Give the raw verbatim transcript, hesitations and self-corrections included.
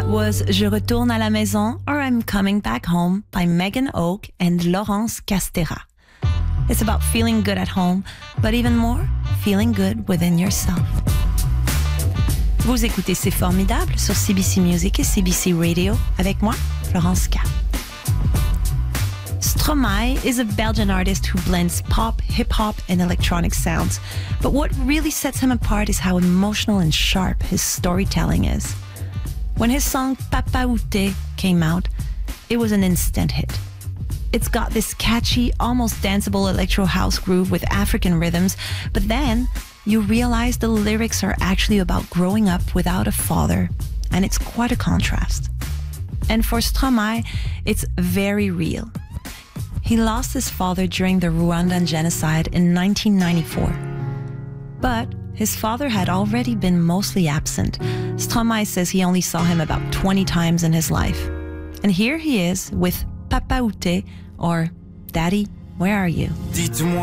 was Je retourne à la maison or I'm coming back home by Megan Oak and Laurence Castera. It's about feeling good at home, but even more, feeling good within yourself. Vous écoutez C'est Formidable sur C B C Music et C B C Radio avec moi, Florence K. Stromae is a Belgian artist who blends pop, hip-hop, and electronic sounds. But what really sets him apart is how emotional and sharp his storytelling is. When his song Papa Outé came out, it was an instant hit. It's got this catchy, almost danceable electro house groove with African rhythms, but then you realize the lyrics are actually about growing up without a father, and it's quite a contrast. And for Stromae, it's very real. He lost his father during the Rwandan genocide in nineteen ninety-four. But his father had already been mostly absent. Stromae says he only saw him about twenty times in his life. And here he is with Papa Outé, or Daddy, where are you?